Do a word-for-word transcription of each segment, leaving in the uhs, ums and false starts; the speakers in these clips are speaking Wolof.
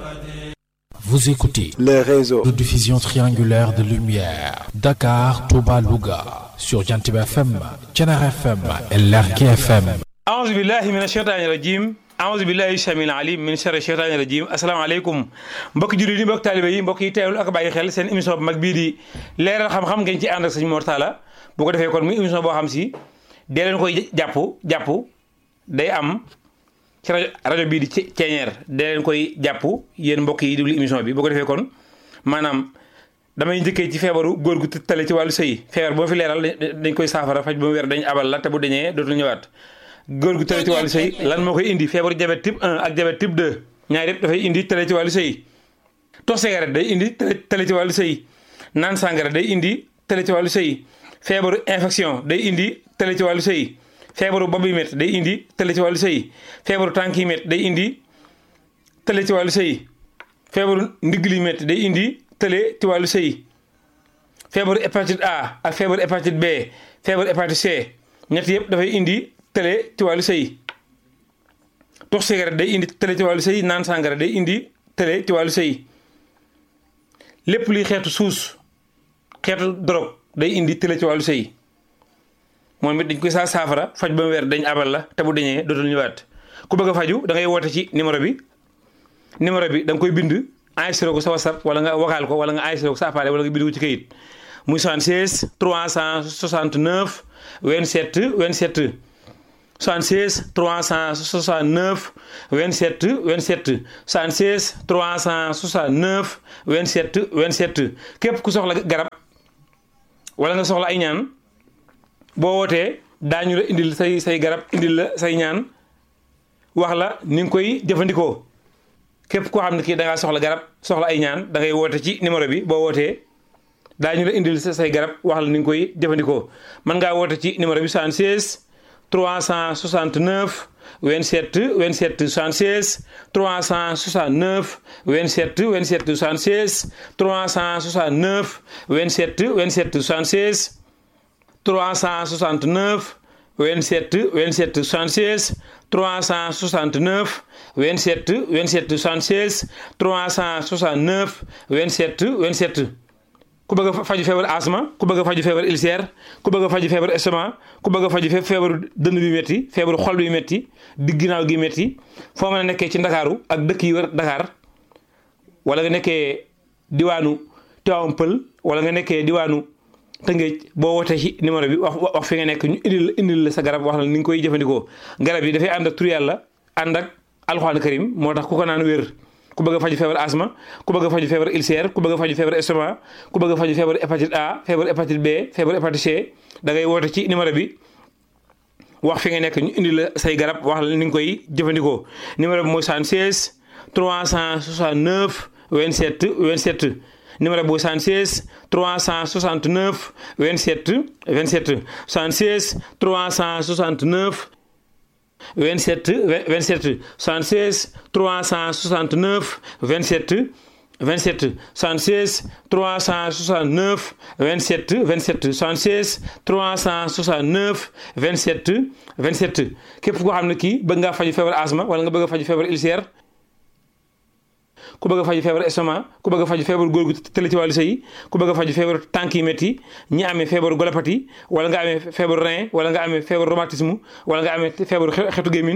Vous écoutez les réseaux de diffusion triangulaire de lumière Dakar, Touba, Louga sur Jantib F M, Thiénaba F M et Lergui F M. A'udhu billahi minash shaitani rajim. A'udhu billahi samil alim min sharri shaitani rajim. Assalamu alaykum mbokk jullit yi mbokk taalibe yi mbokk yi teewlu ak bàyyi xel seen émission bu mag bii di leeral xam-xam ngeen ci ànd ak sëñ Mor Talla bu ko defee kon muy émission boo xam si dee leen koy jàpp jàpp day am ci rajo rajo bii di Ceeñeer dee leen koy jàpp yéen mbokk yi déglu émission bi bu ko defee kon maanaam damay njëkkee ci feebaru góor gu tële ci wàllu sëy feebar boo fi leeral dañ koy saafara faj ba mu wér dañ abal la te bu dañee dootul ñëwaat góor gu tële ci wàllu sëy lan moo koy indi feebaru diabète type un ak diabète type deux ñaar yëpp dafay indi tële ci wàllu sëy tox cigarette day indi tële ci wàllu sëy naan sàngara day indi tële ci wàllu sëy feebaru infection day indi tële ci wàllu sëy feebaru bopp yi métti day indi tële ci wàllu sëy feebaru tànk yi métti day indi tële ci wàllu sëy feebaru ndigg li métti day indi tële ci wàllu sëy feebaru hépatite A ak feebaru hépatite B feebaru hépatite C ñett yëpp dafay indi tële ci wàllu sëy tox cigarette day indi tële ci wàllu sëy naan sàngara day indi tële ci wàllu sëy lépp luy xeetu suus xeetu drogue day indi tële ci wàllu sëy moom it dañ koy saa saafara faj ba mu weer dañ abal la te bu dañee dootul ñëwaat ku bëgg a faju da ngay woote ci numéro bi numéro bi da nga koy bind enregistré ko sa WhatsApp wala nga vocal ko wala nga enregistré ko sa appareil wala nga bind ko ci kayit muy soixante-seize trois cent soixante-neuf vingt-sept vingt-sept soixante-seize trois cent soixante-neuf vingt-sept vingt-sept soixante-seize trois cent soixante-neuf vingt-sept vingt-sept képp ku soxla garab wala nga soxla ay ñaan boo wootee daañu la indil say say garab indil la say ñaan wax la ni nga koy jëfandikoo képp koo xam ne kii da ngaa soxla garab soxla ay ñaan da ngay woote ci numéro bi boo wootee daañu la indil say garab wax la ni nga koy jëfandikoo mën ngaa woote ci numéro bi soixante-seize trois cent soixante-neuf vingt-sept vingt-sept soixante-seize trois cent soixante-neuf vingt-sept vingt-sept soixante-seize trois cent soixante-neuf vingt-sept vingt-sept soixante-seize trois cent soixante-neuf vingt-sept vingt-sept soixante-seize trois cent soixante-neuf vingt-sept vingt-sept soixante-seize trois cent soixante-neuf vingt-sept vingt-sept ku bëgg a faju feebar asma ku bëgg a faju feebar ulcère ku bëgg a faju feebar estomac ku bëgg a faju feebaru dënn bi métti feebaru xol bi métti digg ginnaaw gi métti foo mën a nekkee ci ndakaaru ak dëkk yi wër Dakar wala nga nekkee diwaanu Tivaouane Peulh wala nga nekkee diwaanu Tëngéej boo wootee ci numéro bi wax wax fi nga nekk ñu indil la indil la sa garab wax la ni nga koy jëfandikoo garab yi dafay ànd ak tur yàlla ànd ak alxuraan karim moo tax ku ko naan wér ku bëgg a faju feebar asma ku bëgg a faju feebar ulcère ku bëgg a faju feebar estomac ku bëgg a faju feebar hépatite A feebar hépatite B feebar hépatite C da ngay woote ci numéro bi wax fi nga nekk ñu indil la say garab wax la ni nga koy jëfandikoo numéro bi mooy soixante-seize trois cent soixante-neuf vingt-sept vingt-sept numéro bu soixante-seize trois cent soixante-neuf vingt-sept vingt-sept soixante-seize trois cent soixante-neuf vingt-sept vingt-sept soixante-seize trois cent soixante-neuf vingt-sept vingt-sept soixante-seize trois cent soixante-neuf vingt-sept vingt-sept soixante-seize trois cent soixante-neuf vingt-sept vingt-sept képp koo xam ne kii bëgg ngaa faju feebar asma wala nga bëgg a faju feebar ulcère ku bëgg a faju feebar estomac ku bëgg a faju feebar góor gu tële ci wàllu sëy ku bëgg a faju feebar tànk yi métti ñi amee feebaru golopathie wala nga amee feebaru rein wala nga amee feebaru rhumatisme wala nga amee feebaru xetu gémmiñ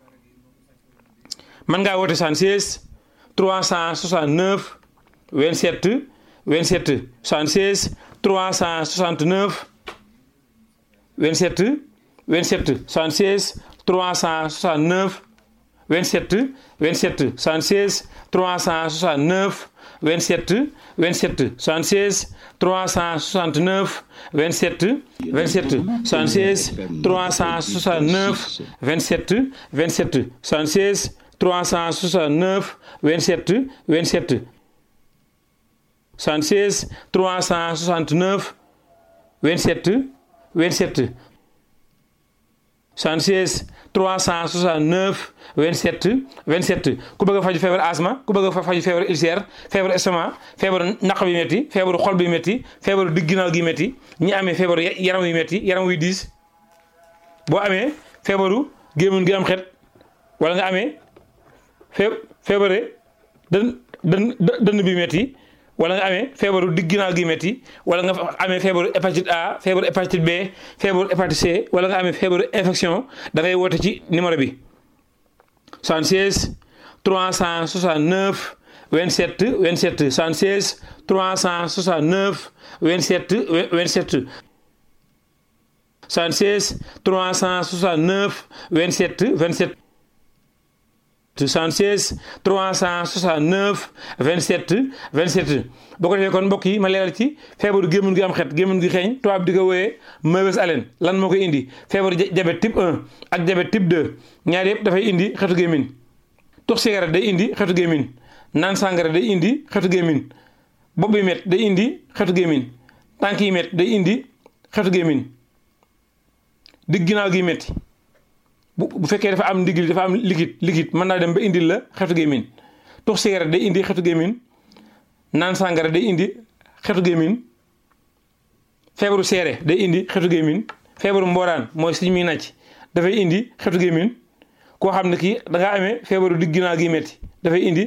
mën ngaa woote soixante-seize trois cent soixante-neuf vingt-sept vingt-sept soixante-seize trois cent soixante-neuf vingt-sept vingt-sept soixante-seize trois cent soixante-neuf vingt-sept vingt-sept soixante-seize trois cent soixante-neuf vingt-sept vingt-sept soixante-seize trois cent soixante-neuf vingt-sept vingt-sept soixante-seize trois cent soixante-neuf vingt-sept vingt-sept soixante-seize trois cent soixante-neuf vingt-sept vingt-sept soixante-seize trois cent soixante-neuf vingt-sept vingt-sept soixante-seize trois cent soixante-neuf vingt-sept vingt-sept ku bëgg a faju feebar asma ku bëgg a faju feebar ulcère feebar estomac feebar naq bi métti feebaru xol bi métti feebaru digg ginnaaw gi métti ñi amee feebaru yaram wi métti yaram wuy diis boo amee feebaru gémmiñ gi am xet wala nga amee fee feebare dën dën dënn bi metti wala nga amee feebaru digg ginnaaw gi metti wala nga amee feebaru hépatite A feebaru hépatite B feebaru hépatite C wala nga amee feebaru infection da ngay woote ci numéro bi soixante-seize trois cent soixante-neuf vingt-sept vingt-sept soixante-seize trois cent soixante-neuf vingt-sept vingt-sept soixante-seize trois cent soixante-neuf vingt-sept vingt-sept soixante-seize trois cent soixante-neuf vingt-sept vingt-sept boo ko defee kon mbokk yi ma leeral ci feebaru gémmiñ gi am xet gémmiñ gi xeeñ tubaab di ko wooyee mauvaise haleine lan moo koy indi feebaru diabète type un ak diabète type deux ñaar yëpp dafay indi xetu gémmiñ tux cigarette day indi xetu gémmiñ naan sàngara day indi xetu gémmiñ bopp bi met day indi xetu gémmiñ tànk yi met day indi xetu gémmiñ digg ginnaaw gi metti bu bu fekkee dafa am ndigil dafa am liquide liquide mën naa dem ba indil la xetu gémmiñ tux cigarette day indi xetu gémmiñ naan sàngara day indi xetu gémmiñ feebaru seere day indi xetu gémmiñ feebaru mbooraan mooy suñ muy nàcc dafay indi xetu gémmiñ koo xam ne kii da ngaa amee feebaru digg ginnaaw gi metti dafay indi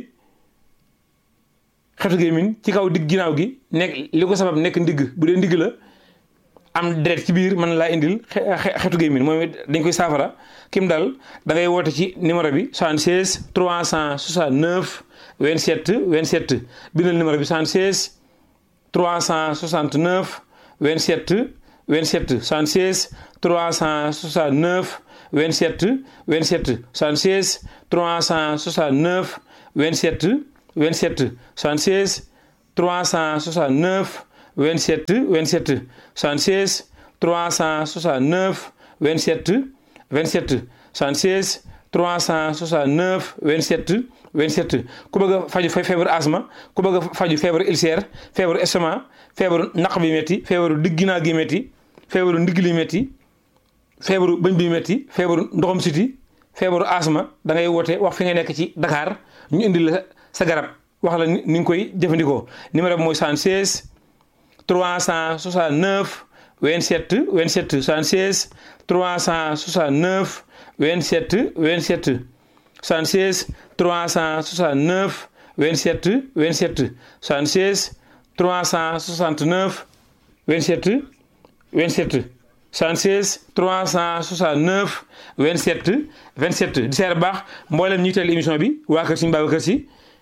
xetu gémmiñ ci kaw digg ginnaaw gi nekk li ko sabab nekk ndigg bu dee ndigg la am deret ci biir mën laa indil xetu gémmiñ mooy dañ koy saafara kim dal da ngay woote ci numéro bi soixante-seize trois cent soixante-neuf vingt-sept vingt-sept bindal numéro bi soixante-seize trois cent soixante-neuf vingt-sept vingt-sept soixante-seize trois cent soixante-neuf vingt-sept vingt-sept soixante-seize trois cent soixante-neuf vingt-sept vingt-sept soixante-seize trois cent soixante-neuf vingt-sept vingt-sept soixante-seize trois cent soixante-neuf vingt-sept vingt-sept soixante-seize trois cent soixante-neuf vingt-sept vingt-sept ku bëgg a faju feebaru asma ku bëgg a faju feebaru ulcère feebaru estomac feebaru naq bi metti feebaru digg ginnaaw gi metti feebaru ndigg li metti feebaru bëñ bi metti feebaru ndoxam siti feebaru asma da ngay woote wax fi nga nekk ci Dakar ñu indil la sa garab wax la ni nga koy jëfandikoo numéro bi mooy soixante-seize trois cent soixante-neuf vingt-sept vingt-sept soixante-seize trois cent soixante-neuf vingt-sept vingt-sept soixante-seize trois cent soixante-neuf vingt-sept vingt-sept soixante-seize trois cent soixante-neuf vingt-sept vingt-sept soixante-seize trois cent soixante-neuf vingt-sept vingt-sept di seer baax mboolem ñi teel émission bi waa kër Serigne Babacar Sy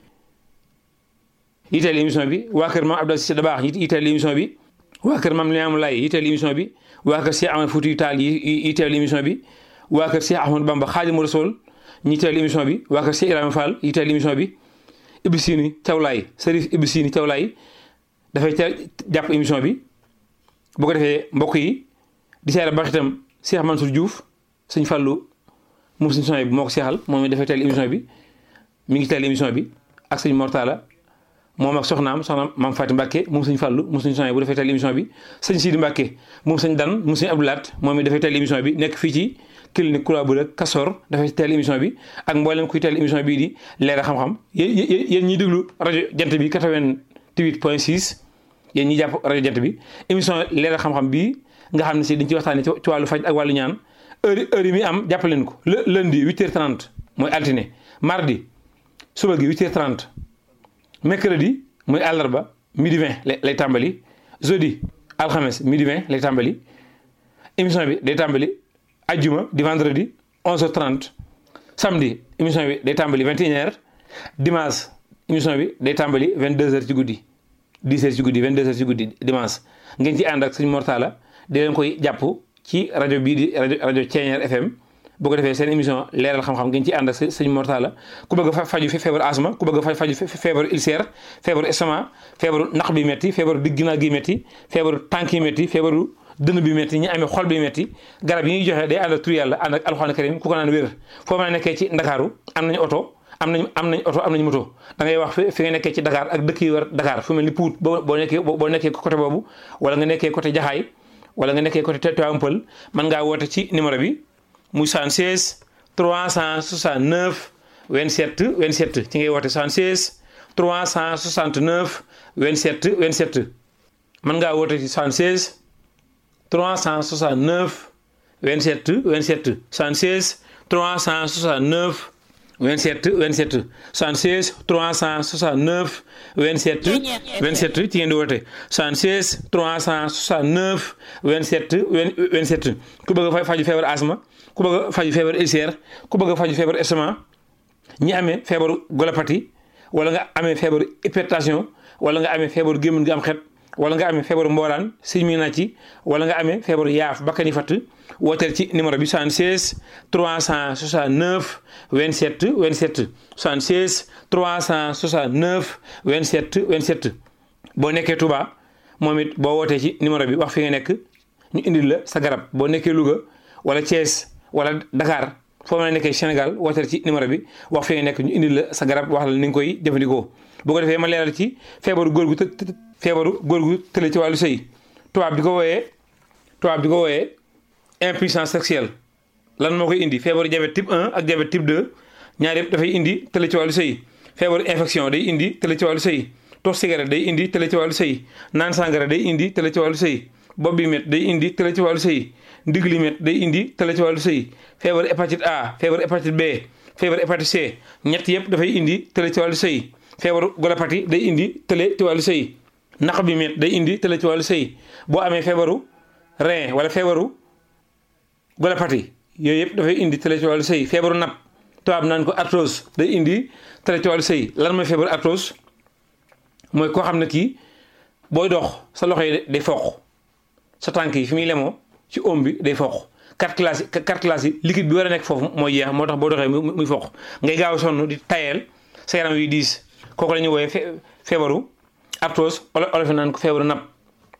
yiteel émission bi waa kër maam Abdou Cissé Dabakh yiteel émission bi waa kër maam Limamou Laye yiteel émission bi waa kër Cheikh Ahmed Foutiyou Tall yiteel émission bi waa kër Cheikh Ahmadou Bamba Khadimou Rassoul ñi yiteel émission bi waa kër Cheikh Ibrahima Fall yiteel émission bi Ibou Sini Thiawlaye Serif Ibou Sini Thiawlaye dafay jàpp émission bi bu ko defee mbokk yi di seere baax itam Cheikh Mansour Diouf sëñ Fallou moom sëñ son bi moo ko seexal moom mi dafay teel émission bi mi ngi teel émission bi ak sëñ Mortala moom ak soxnaam soxnaam maam Fatou Mbacke moom sëñ Fallou moom sëñ son bu dafay teel émission bi sëñ Sidi Mbacke moom sëñ Dan moom sëñ Abdoulaat moom mi dafay teel émission bi nekk fii ci clinique Kula bu rek Kasor dafay teel émission bi ak mboolem kuy teel émission bii di leeral xam-xam yéen yéen ñiy déglu rajo jant bi quatre-vingt-huit point six yéen ñi jàpp rajo jant bi émission leeral xam-xam bii nga xam ne si dañ ci waxtaanee ci wàllu faj ak wàllu ñaan heure heure yi mi am jàpp leen ko le lundi huit heures trente mooy altine mardi suba gi huit heures trente mercredi muy àllarba midi vingt lay tàmbali jeudi alxames midi vingt lay tàmbali émission bi day tàmbali ajjuma di vendredi onze heures trente samedi émission bi day tàmbali vingt et une heures dimanche émission bi day tàmbali vingt deux heures ci guddi dix heures ci guddi vingt deux heures ci guddi dimanche ngeen ci ànd ak sëñ Mortala di leen koy jàpp ci rajo bii di rajo rajo Thiéniere F M boo ko defee seen émission leeral xam-xam ngeen ci ànd ak sëñ Mortala ku bëgg a faju feebaru asma ku bëgg a faju feebaru ulcère feebaru estomac feebaru naq bi metti feebaru digg ginnaaw gi metti feebaru tànk yi metti feebaru dënn bi metti ñi amee xol bi metti garab yi ñuy joxe day ànd ak tur yàlla ànd ak alxuraan karim ku ko naan wér foo mën a nekkee ci Ndakaaru am nañu oto am nañ am nañ oto am nañ moto da ngay wax fi nga nekkee ci Dakar ak dëkk yi war Dakar fu mel ni Pout boo boo nekkee boo nekkee côté boobu wala nga nekkee côté Jaxaay wala nga nekkee côté Tivaouane Peulh mën ngaa woote ci numéro bi muy soixante-seize trois cent soixante-neuf vingt-sept vingt-sept ci ngay woote soixante-seize trois cent soixante-neuf vingt-sept vingt-sept mën ngaa woote ci soixante-seize trois cent soixante-neuf vingt-sept vingt-sept soixante-seize trois cent soixante-neuf vingt-sept vingt-sept soixante-seize trois cent soixante-neuf vingt-sept vingt-sept ci ngeen di woote soixante-seize trois cent soixante-neuf vingt-sept vingt-sept ku bëgg a faju feebar asma ku bëgg a faju feebar ulcère ku bëgg a faju feebar estomac ñi amee feebaru golopathie wala nga amee feebaru hypertension wala nga amee feebaru gémmiñ gi am xet wala nga amee feebaru mbooraan siñ mi na ci wala nga amee feebaru yaaf bakkani fatt wooteel ci numéro bi soixante-seize trois cent soixante-neuf vingt-sept vingt-sept soixante-seize trois cent soixante-neuf vingt-sept vingt-sept boo nekkee Touba moom it boo wootee ci numéro bi wax fi nga nekk ñu indil la sa garab boo nekkee Louga wala Thiès wala Dakar foo mën a nekkee Sénégal wooteel ci numéro bi wax fi nga nekk ñu indil la sa garab wax la ni nga koy jëfandikoo boo ko defee ma leeral ci feebaru góor gu të feebaru góor gu tële ci wàllu sëy tubaab di ko wooyee tubaab di ko wooyee impuissance sexuelle lan moo koy indi feebaru diabète type un ak diabète type deux ñaar yëpp dafay indi tële ci wàllu sëy feebaru infection day indi tële ci wàllu sëy tox cigarette day indi tële ci wàllu sëy naan sangara day indi tële ci wàllu sëy bopp bi met day indi tële ci wàllu sëy ndigg li met day indi tële ci wàllu sëy feebaru hépatite A feebaru hépatite B feebaru hépatite C ñett yëpp dafay indi tële ci wàllu sëy feebaru golopathie day indi tële ci wàllu sëy naq bi met day indi tële ci wàllu sëy boo amee feebaru rein wala feebaru golopathie yooyu yëpp dafay indi tële ci wàllu sëy feebaru napp tubaab naan ko arthrose day indi tële ci wàllu sëy lan mooy feebaru arthrose mooy koo xam ne kii booy dox sa loxo yi day foq sa tànk yi fi muy lemoo ci oom bi day foq cartilage cartilage yi liquide bi war a nekk foofu mooy jeex moo tax boo doxee muy foq ngay gaaw sonn di tayeel sa yaram wi diis kooku la ñuy wooyee feebaru arthrose olof naan ko feebaru napp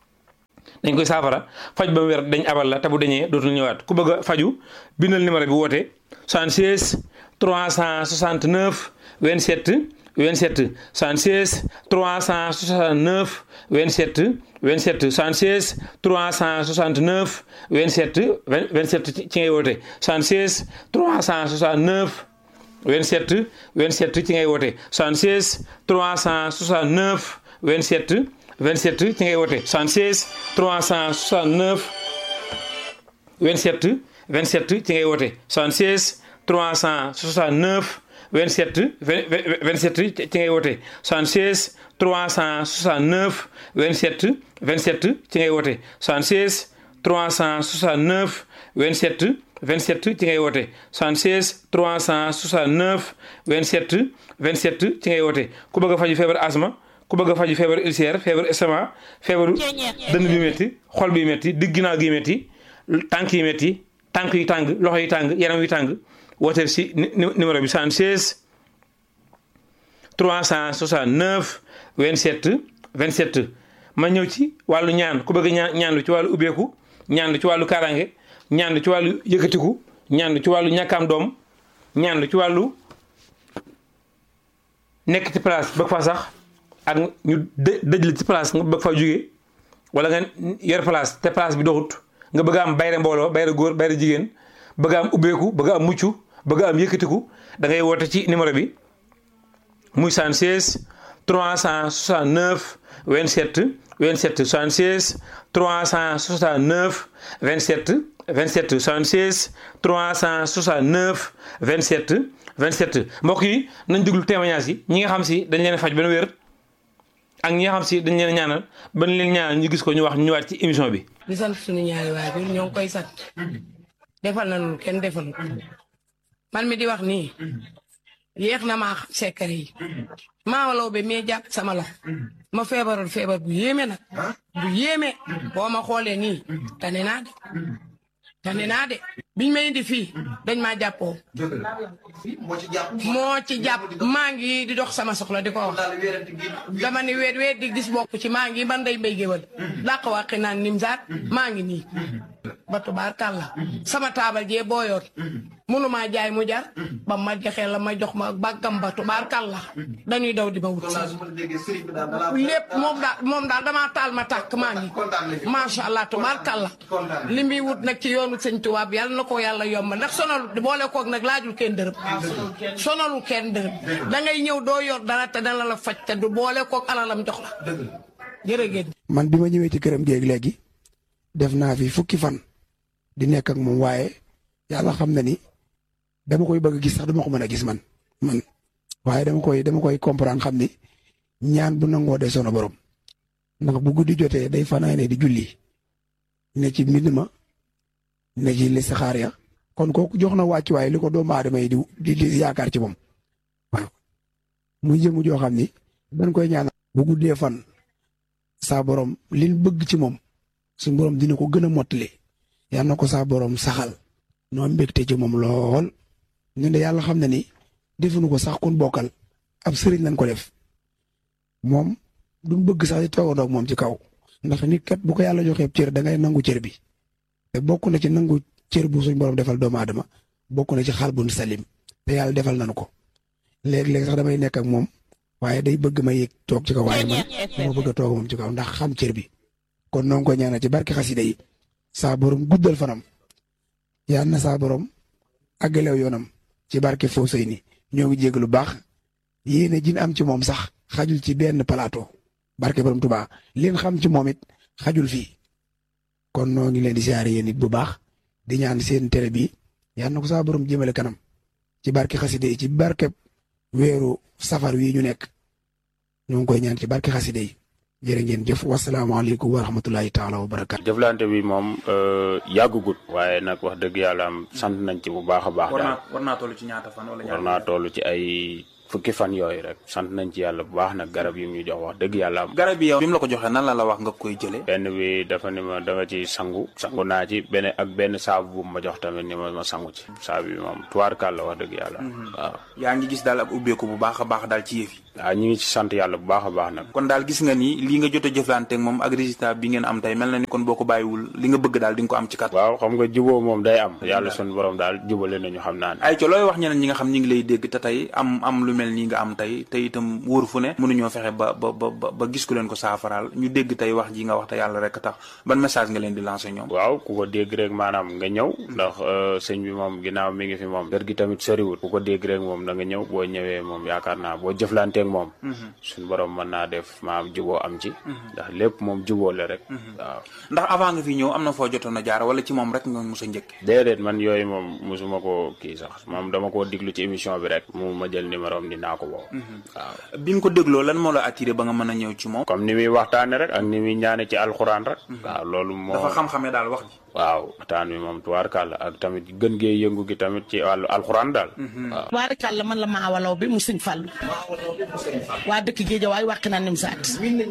dañ koy saafara faj ba mu wér dañ abal la te bu dañee dootul ñëwaat ku bëgg a faju bindal numéro bi woote soixante-seize trois cent soixante-neuf vingt-sept vingt-sept soixante-seize trois cent soixante-neuf vingt-sept vingt-sept soixante-seize trois cent soixante-neuf vingt-sept vingt-sept ci ngay woote soixante-seize trois cent soixante-neuf vingt-sept vingt-sept ci ngay woote soixante-seize trois cent soixante-neuf vingt-sept vingt-sept ci ngay woote soixante-seize trois cent soixante-neuf vingt-sept vingt-sept ci ngay woote soixante-seize trois cent soixante-neuf vingt-sept vingt-sept ci ngay woote soixante-seize trois cent soixante-neuf vingt-sept vingt-sept ci ngay woote soixante-seize trois cent soixante-neuf vingt-sept vingt-sept ci ngay woote soixante-seize trois cent soixante-neuf vingt-sept vingt-sept ci ngay woote ku bëgg a faju feebar asma ku bëgg a faju feebar ulcère feebar estomac feebaru dënn bi métti xol bi métti digg ginnaaw gi métti tànk yi métti tànk yi tàng loxo yi tàng yaram yi tàng wooteel si numéro bi soixante-seize trois cent soixante-neuf vingt-sept vingt-sept ma ñëw ci wàllu ñaan ku bëgg ñaan ñaan lu ci wàllu ubbeeku ñaan lu ci wàllu kaaraange ñaan lu ci wàllu yëkkatiku ñaan lu ci wàllu ñàkkaam doom ñaan lu ci wàllu nekk ci place bëgg fa sax ak ñu dëj la ci place nga bëgg fa jóge wala nga yor place te place bi doxut nga bëgg am bayre mbooloo bayre góor bayre jigéen bëgg am ubbeeku bëgg am mucc bëgg am yëkkatiku da ngay woote ci numéro bi muy soixante-seize trois cent soixante-neuf vingt-sept vingt-sept soixante-seize trois cent soixante-neuf vingt-sept vingt-sept soixante-seize trois cent soixante-neuf vingt-sept vingt-sept mbokk yi nañ déglu témoignage yi ñi nga xam si dañ leen faj benn wér ak ñi nga xam si dañ leen ñaanal ban leen ñaanal ñu gis ko ñu wax ñu ñëwaat ci émission bi. di sant suñu ñaari waajur ñoo ngi koy sant defal nañu kenn defal man mi di wax nii yéex na maa xam secret yi maa walaw be mee jàpp sama la ma feebaroon feebar bu yéeme nag bu yéeme boo ma xoolee nii tane naa de tane naa de biñ ma indi fii dañ maa jàppoo moo ci jàpp maa ngi di dox sama soxla di ko wax dama ni weet weet di gis bokk ci maa ngi man day mbay géwal dàq wàqi naan nim zaat maa ngi nii ba tubaarkàlla sama taabal jee booyoon mënumaa jaay mu jar ba ma joxee la ma jox ma bàggam ba tubaarkàlla dañuy daw di ma wut lépp moom daal moom daal damaa taal ma tàkk maa ngi macha allah tubaarkàlla li muy wut nag ci yoonu sëñ tubaab yàlla na ko yàlla yomb ndax sonal boole koog nag laajul kenn dërëm sonalul kenn dërëm da ngay ñëw doo yor dara te dana la faj te du boole koog alalam jox la jërëjëf. man bi ma ñëwee ci këram géeg léegi def naa fi fukki fan di nekk ak moom waaye yàlla xam na ni dama koy bëgg a gis sax dama ko mën a gis man man waaye dama koy dama koy comprendre xam ni ñaan bu nangoo de sono borom ndax bu guddi jotee day fanaane di julli ne ci mbind ma ne ci listixaar ya kon kooku jox na wàcc waaye li ko doomu aadama yi di di yaakaar ci moom waaw muy jëmu joo xam ni dañ koy ñaan bu guddee fan saa borom liñ bëgg ci moom suñ borom dina ko gën a mottali yal na ko saa borom saxal noo mbégte ci moom lool ñun de yàlla xam na ni defuñu ko sax kun bokkal ab sëriñ lañ ko def moom duñ bëgg sax di toogandoo ak moom ci kaw ndax nit kat bu ko yàlla joxee cër da ngay nangu cër bi te bokk na ci nangu cër bu suñ borom defal doomu aadama bokk na ci xal bu salim te yàlla defal nañu ko léeg-léeg sax damay nekk ak moom waaye day bëgg ma yéeg toog ci kaw waaye man moo bëgg a toog moom ci kaw ndax xam cër bi kon noo ngi ko ñaanal ci barke xasida yi saa borom guddal fanam yal na saa borom àggalew yoonam ci barke foo sëy ni ñoo ngi jégg lu baax yéene jin am ci moom sax xajul ci benn plateau barke borom Tuubaa leen xam ci moom it xajul fii kon noo ngi leen di siyaare yéen it bu baax di ñaan seen télé bi yal na ko saa borom jëmale kanam ci barke xasida yi ci barke weeru safar wi ñu nekk ñoo ngi koy ñaan ci barke xasida yi jërë ngeen jëf wasalaamaaleykum wa rahmatulahi taala wa barakaatu. jëflante bi moom yàggugut waaye nag wax dëgg yàlla am sant nañ ci bu baax a baax. war naa war naa toll ci ñaata fan wala war naa toll ci ay fukki fan yooyu rek sant nañ ci yàlla bu baax nag garab yi ñu jox wax dëgg yàlla am. garab yi yow bi mu la ko joxee nan la la wax nga koy jëlee. benn bi dafa ni ma da nga ci sangu sangu naa ci benn ak benn saabu bu ma jox tamit ni ma ma sangu ci saabu bi moom tuwaarkaal la wax dëgg yàlla. waaw yaa ngi gis daal ak ubbeeku bu baax a baax daal ci yëf yi. waaw ñu ngi ci sant yàlla bu baax a baax nag. kon daal gis nga ni lii nga jot a jëflanteeg moom ak résultat bi ngeen am tey mel na ni kon boo ko bàyyiwul li nga bëgg daal di nga ko am ci kat. waaw xam nga juboo moom day am yàlla sun borom daal jubale nañu xam naa ne. ay co looy wax ñeneen ñi nga xam ñi ngi lay dégg te tey am am lu mel nii nga am tey te itam wóor fu ne mënuñoo fexe ba ba ba ba gis ku leen ko saafaraal ñu dégg tey wax ji nga wax te yàlla rek tax ban message nga leen di lancer ñoom. waaw ku ko dégg rek maanaam nga ñëw ndax sëñ bi moom ginnaaw mi ngi fi moom kër gi tamit soriwul ku ko dégg rek moom da nga ñëw boo ñëwee moom yaakaar naa boo jëflanteeg moom suñu borom mën naa def maam juboo am ci ndax lépp moom juboo la rek waaw ndax avant nga fi ñëw am na foo jotoon a jaar wala ci moom rek nga mos a njëkk déedéet man yooyu moom mosuma ko kii sax moom dama koo diglu ci émission bi rek mu ma jël numéro am dinaa ko woo waaw bi nga ko dégloo lan moo la attiré ba nga mën a ñëw ci moom comme ni muy waxtaane rek ak ni muy ñaane ci alxuraan rek waaw loolu moo dafa xam-xamee daal wax ji waaw waxtaan wi moom tubaarkàlla ak tamit gën gee yëngu gi tamit ci wàllu alxuraan daal waaw tubaarkàlla man la maa walaw bi mu sëñ Fallu waa dëkk Géejawaay wàq naa nim saat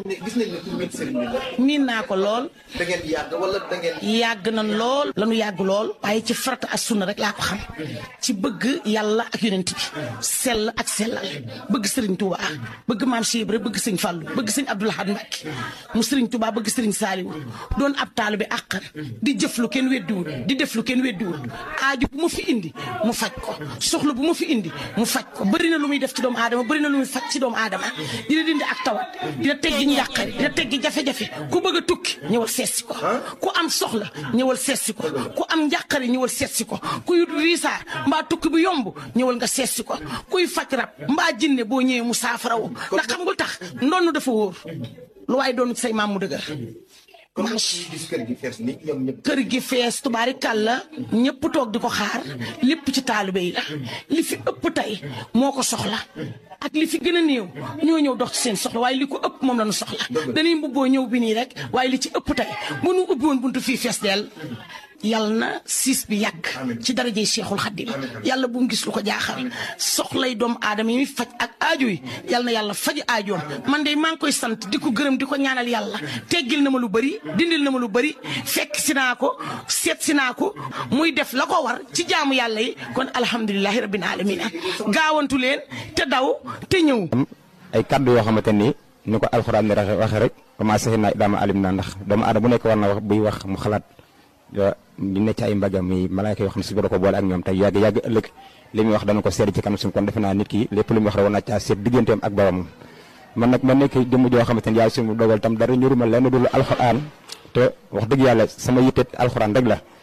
miin naa ko lool da ngeen yàgg wala da ngeen yàgg nañ lool lanu yàgg lool waaye ci farata ak sunna rek laa ko xam ci bëgg yàlla ak yonent bi sell ak sellal bëgg sëriñ Touba bëgg maam Cheikh Ibra bëgg sëñ Fallu bëgg sëñ Abdou Lahad Mbacké mu sëriñ Touba bëgg sëriñ Saliou doon ab taalibe bi àqan di jëf lu kenn weddiwul di def lu kenn weddiwul aaju bu ma fi indi mu faj ko soxla bu ma fi indi mu faj ko bëri na lu muy def ci doomu aadama bëri na lu muy faj ci doomu aadama dina dindi ak tawat dina teggi njàqare dina teggi jafe-jafe ku bëgg a tukki ñëwal seetsi ko ku am soxla ñëwal seetsi ko ku am njàqare ñëwal seetsi ko kuy riisaa mbaa tukki bu yomb ñëwal nga seetsi ko kuy faj rab mbaa jinne boo ñëwee mu saafarawu ndax xam nga tax ndonn dafa wóor lu waaye doon say maam mu dëgër kër gi fees ni ñoom ñëpp kër gi fees tubaari kàlla ñëpp toog di ko xaar lépp ci taalibe yi la li fi ëpp tey moo ko soxla ak li fi gën a néew ñoo ñëw dox ci seen soxla waaye li ko ëpp moom la ñu soxla dañuy mbubboo ñëw bi nii rek waaye li ci ëpp tey bu nu ubbi woon buntu fii fees dell yàlla na siis bi yàgg ci darajey Cheikhul Khadim yàlla bu mu gis lu ko jaaxal soxlay doomu aadama yi faj ak aajo yi yàlla na yàlla faj aajoom man de maa ngi koy sant di ko gërëm di ko ñaanal yàlla teggil na ma lu bëri dindil na ma lu bëri fekk si naa ko seet si naa ko muy def la ko war ci jaamu yàlla yi kon alhamdulilahi rabbil alamin gaawantu leen te daw te ñëw. ay kaddu yoo xamante ni ni ko alxuraan ni waxee rek commencé naa daama alim naa ndax doomu aadama bu nekk war na wax buy wax mu xalaat. ñu ne ci ay mbagam mi malaaka yoo xam ne si boro ko boole ak ñoom tey yàgg yàgg ëllëg li muy wax dana ko seet ci kanam suñu kon defe naa nit ki lépp lu muy wax rek war naa caa seet digganteem ak boromam man nag ma nekk jëmm joo xamante ni yaay suñu dogal tam dara ñuruma lenn dul alxuraan te wax dëgg yàlla sama yitte alxuraan rek la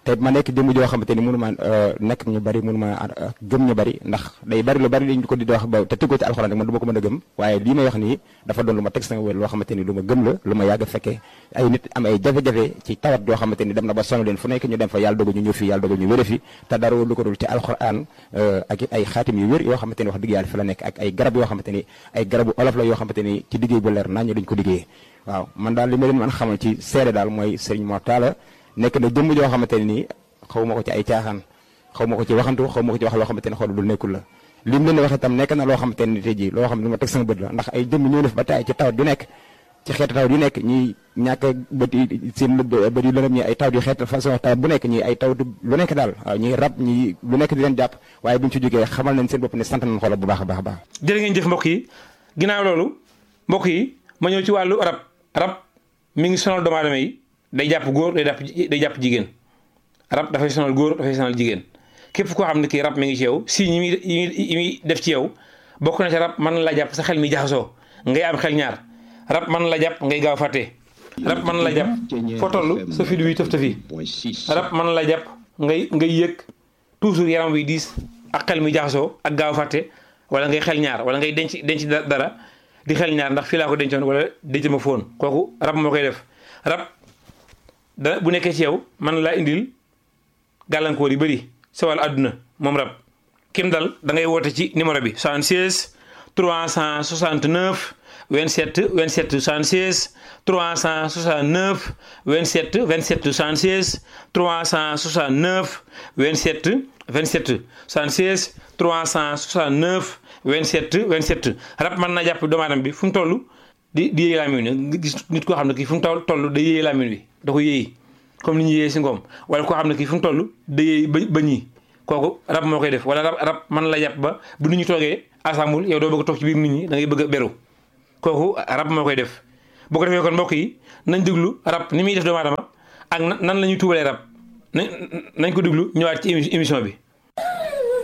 te ma nekk jëmm joo xamante ni mënu ma nekk ñu bari mënu ma gëm ñu bari ndax day bari lu bari dañ ko di wax ba te tëggoo ci alxuraan rek man du ma ko mën a gëm waaye lii may wax nii dafa doon lu ma teg sama wér loo xamante ni lu ma gëm la lu ma yàgg fekkee ay nit am ay jafe-jafe ci tawat yoo xamante ni dem na ba sonn leen fu nekk ñu dem fa yàlla dogal ñu ñëw fi yàlla dogal ñu wére fi te dara lu ko dul ci alxuraan ak ay xaatim yu wér yoo xamante ni wax dëgg yàlla fi la nekk ak ay garab yoo xamante ni ay garabu olof la yoo xamante ni ci liggéey bu leer nañ dañ ko liggéeyee waaw man daal li ma leen mën xamal ci seede daal mooy Serigne Mor Talla nekk na jëmm joo xamante ne nii xaw ma ko ci ay caaxaan xaw ma ko ci waxantu xaw ma ko ci wax loo xamante ne xool dul nekkul la li mu leen wax itam nekk na loo xamante ne tey jii loo xam ne lu ma teg sama bët la ndax ay jëmm ñoo def ba taay ci tawat yu nekk ci xeetu tawat yu nekk ñi ñàkk bët yi seen bët yu lëndëm ñi ay tawat yu xeet façon tawat bu nekk ñi ay tawat lu nekk daal waaw ñi rab ñi lu nekk di leen jàpp waaye buñ ci jógee xamal nañ seen bopp ne sant nañ xoolal bu baax a baax a baax jërë ngeen jëf mbokk yi ginnaaw loolu mbokk yi ma ñëw ci wàllu rab rab mi ngi sonal doomu aadama yi day jàpp góor day jàpp day jàpp jigéen rab dafay sonal góor dafay sonal jigéen képp koo xam ne kii rab mi ngi ci yow si ñi muy yi muy def ci yow bokk na ci rab mën na la jàpp sa xel mi jaxasoo ngay am xel ñaar rab mën na la jàpp ngay gaaw fàtte rab mën na la jàpp foo toll sa fi du tëf tëfi rab mën na la jàpp ngay ngay yëg toujours yaram wi diis ak xel mi jaxasoo ak gaaw fàtte wala ngay xel ñaar wala ngay denc denc dara di xel ñaar ndax fii laa ko dencoon wala denc ma foon kooku rab moo koy def rab da bu nekkee ci yow mën laa indil gàllankoor yu bëri sa wàllu àdduna moom rab kim dal da ngay woote ci numéro bi soixante-seize trois cent soixante-neuf vingt-sept vingt-sept soixante-seize trois cent soixante-neuf vingt-sept vingt-sept soixante-seize trois cent soixante-neuf vingt-sept vingt-sept soixante-seize trois cent soixante-neuf vingt-sept vingt-sept rab mën na jàpp doomu aadama bi fu mu toll di di yéey làmmiñ wi gis nit koo xam ne kii fu mu toll toll day yéey làmmiñ wi da ko yéey comme ni ñu yéey si ngoom wala koo xam ne kii fu mu toll day yéey ba ba ñii kooku rab moo koy def wala rab rab mën la jàpp ba bu nit ñi toogee assemble yow doo bëgg a toog ci biir nit ñi da ngay bëgg a beru kooku rab moo koy def boo ko defee kon mbokk yi nañ déglu rab ni muy def doomu aadama ak nan la ñuy tuubalee rab nañ nañ ko déglu ñëwaat ci émission bi